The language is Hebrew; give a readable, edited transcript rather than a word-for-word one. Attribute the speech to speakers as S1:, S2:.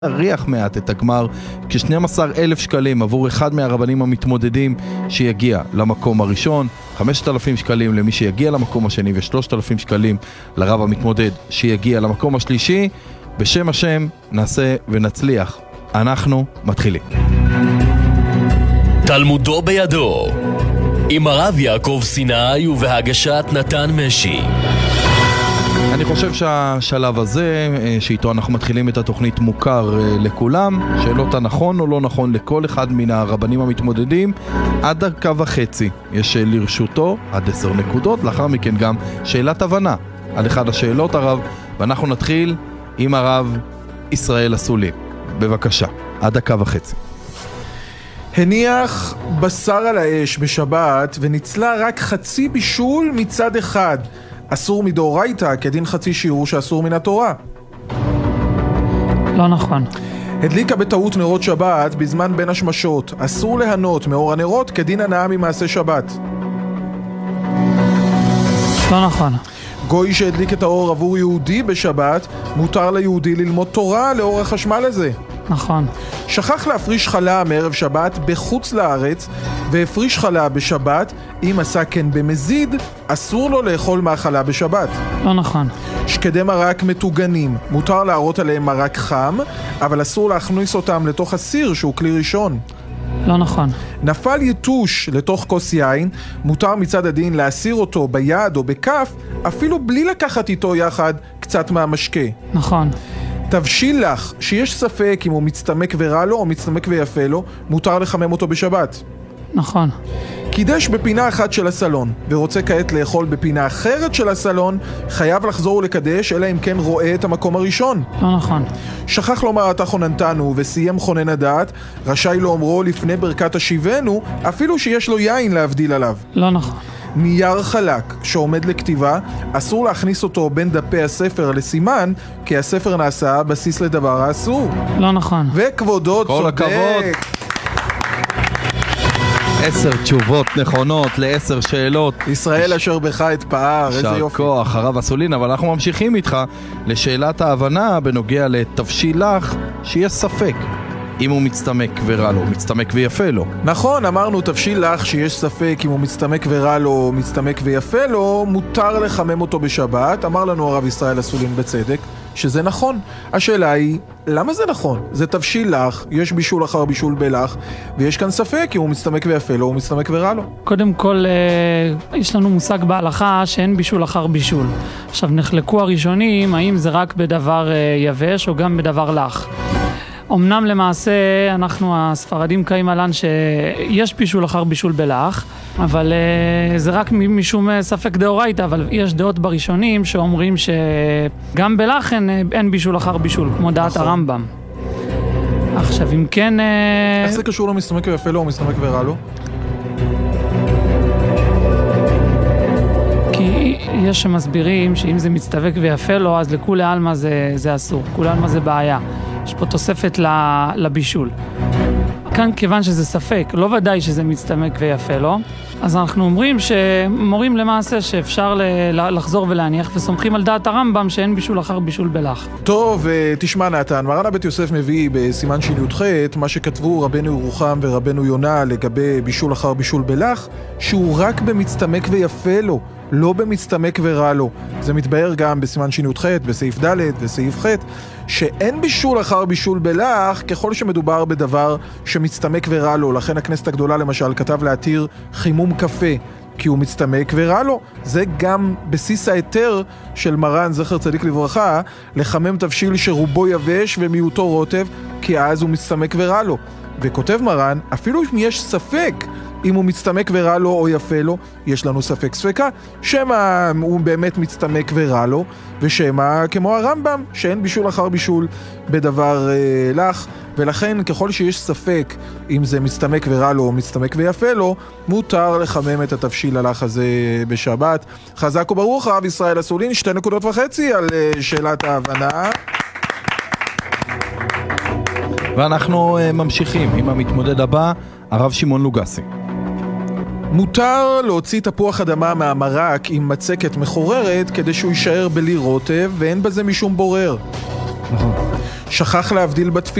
S1: להריח מעט את הגמר כ-12,000 שקלים עבור אחד מהרבנים המתמודדים שיגיע למקום הראשון, 5,000 שקלים למי שיגיע למקום השני ו3,000 שקלים לרב המתמודד שיגיע למקום השלישי. בשם השם נעשה ונצליח. אנחנו מתחילים.
S2: תלמודו בידו עם הרב יעקב סיני ובהגשת נתן משי.
S1: אני חושב שהשלב הזה שאיתו אנחנו מתחילים את התוכנית מוכר לכולם. שאלות הנכון או לא נכון לכל אחד מן הרבנים המתמודדים עד דקה וחצי יש לרשותו, עד 10 נקודות. לאחר מכן גם שאלת הבנה על אחד השאלות הרב, ואנחנו נתחיל עם הרב ישראל אסולין. בבקשה, עד דקה וחצי.
S3: הניח בשר על האש בשבת וניצלה רק חצי בישול מצד אחד, אסור מדאורייתא כדין חצי שיעור שאסור מן התורה?
S4: לא נכון.
S3: הדליקה בטעות נרות שבת בזמן בין השמשות, אסור ליהנות מאור הנרות כדין הנאה ממעשה שבת?
S4: לא נכון.
S3: גוי שהדליק את האור עבור יהודי בשבת, מותר ליהודי ללמוד תורה לאור החשמל הזה?
S4: נכון.
S3: שכח להפריש חלה מערב שבת בחוץ לארץ והפריש חלה בשבת, אם עשה כן במזיד, אסור לו לאכול מאכלה בשבת?
S4: לא נכון.
S3: שקדי מרק מטוגנים, מותר להראות עליהם מרק חם, אבל אסור להכניס אותם לתוך הסיר שהוא כלי ראשון?
S4: לא נכון.
S3: נפל יתוש לתוך כוס יין, מותר מצד הדין להסיר אותו ביד או בכף, אפילו בלי לקחת איתו יחד קצת מהמשקה?
S4: נכון.
S3: תבשיל לך שיש ספק אם הוא מצטמק ורע לו או מצטמק ויפה לו, מותר לחמם אותו בשבת?
S4: נכון.
S3: קידש בפינה אחת של הסלון ורוצה כעת לאכול בפינה אחרת של הסלון, חייב לחזור ולקדש אלא אם כן רואה את המקום הראשון?
S4: לא נכון.
S3: שכח לומר אתה חוננתנו וסיים חונן הדעת, רשאי לאומרו לפני ברכת השיבנו, אפילו שיש לו יין להבדיל עליו?
S4: לא נכון.
S3: נייר חלק שעומד לכתיבה, אסור להכניס אותו בין דפי הספר לסימן, כי הספר נעשה בסיס לדבר האסור?
S4: לא נכון.
S3: וכבודו
S1: כל
S3: צודק.
S1: הכבוד. 10 תשובות נכונות ל10 שאלות.
S3: ישראל אשר בך אתפאר, איזה
S1: יישר
S3: יופי.
S1: כוח, הרב אסולין. אבל אנחנו ממשיכים איתך לשאלת ההבנה בנוגע לתבשיל לך שיש ספק אם הוא מצטמק ורע לו, מצטמק ויפה לו.
S3: נכון, אמרנו תבשיל לך שיש ספק אם הוא מצטמק ורע לו, מצטמק ויפה לו, מותר לחמם אותו בשבת. אמר לנו הרב ישראל אסולין בצדק שזה נכון. השאלה היא, למה זה נכון? זה תבשיל לך, יש בישול אחר בישול בלח, ויש כאן ספק אם הוא מצטמק ויפה לו או מצטמק ורע לו.
S4: קודם כל, יש לנו מושג בהלכה שאין בישול אחר בישול. עכשיו, נחלקו הראשונים, האם זה רק בדבר יבש או גם בדבר לח. אמנם למעשה אנחנו הספרדים קיים עלן שיש בישול אחר בישול בלח, אבל זה רק משום ספק דאורייתא, אבל יש דעות בראשונים שאומרים שגם בלח אין בישול אחר בישול, כמו דעת הרמב"ם. עכשיו אם כן...
S3: איך זה קשור לו מצטמק ויפה לו או מצטמק ורע לו?
S4: כי יש שמסבירים שאם זה מצטמק ויפה לו, אז לכולי עלמא זה אסור, כולי עלמא זה בעיה. יש פה תוספת לבישול. כאן כיוון שזה ספק, לא ודאי שזה מצטמק ויפה לו, אז אנחנו מורים למעשה שאפשר לחזור ולהניח, וסומכים על דעת הרמב"ם שאין בישול אחר בישול בלח.
S3: טוב, תשמע נתן, מרן הבית יוסף מביא בסימן שי"ח מה שכתבו רבנו ירוחם ורבנו יונה לגבי בישול אחר בישול בלח, שהוא רק במצטמק ויפה לו, לא במצטמק ורע לו. זה מתבהר גם בסימן שי"ח, בסעיף ד' וסעיף ח', שאין בישול אחר בישול בלח ככל שמדובר בדבר שמצטמק ורע לו. לכן הכנסת הגדולה למשל כתב להתיר חימום קפה כי הוא מצטמק ורע לו. זה גם בסיס היתר של מרן זכר צדיק לברכה לחמם תבשיל שרובו יבש ומיעוטו רוטב, כי אז הוא מצטמק ורע לו. וכותב מרן, אפילו אם יש ספק אם הוא מצטמק ורע לו או יפה לו, יש לנו ספק ספקה, שמה הוא באמת מצטמק ורע לו, ושמה כמו הרמב"ם, שאין בישול אחר בישול בדבר לך, ולכן ככל שיש ספק אם זה מצטמק ורע לו או מצטמק ויפה לו, מותר לחמם את התבשיל הלך הזה בשבת. חזק וברוך הרב ישראל אסולין, 2.5 נקודות על שאלת ההבנה.
S1: ואנחנו ממשיכים עם המתמודד הבא, הרב שמעון לוגסי.
S3: מותר להוציא תפוח אדמה מהמרק עם מצקת מחוררת כדי שהוא יישאר בלי רוטב ואין בזה משום בורר? שכח להבדיל בתפילה.